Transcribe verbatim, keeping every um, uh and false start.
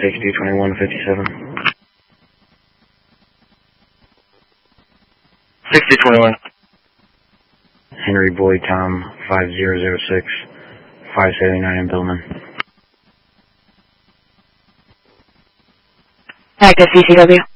sixty twenty-one fifty-seven. sixty twenty-one. Henry Boyd Tom five zero zero six five seventy-nine in Billman. Active C C W.